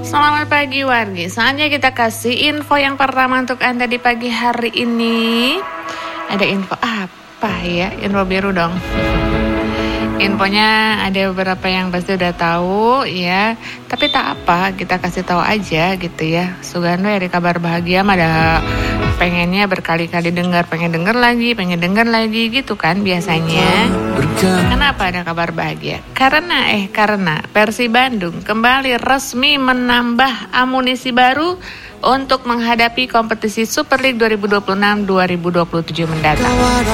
Selamat pagi wargi. Saatnya kita kasih info yang pertama untuk Anda di pagi hari ini. Ada info apa ya? Info biru dong. Infonya ada beberapa yang pasti udah tahu ya. Tapi tak apa, kita kasih tahu aja gitu ya. Sugando dari kabar bahagia ada pengennya berkali-kali dengar, pengen denger lagi gitu kan biasanya. Kenapa ada kabar bahagia? Karena Persib Bandung kembali resmi menambah amunisi baru untuk menghadapi kompetisi Super League 2026-2027 mendatang.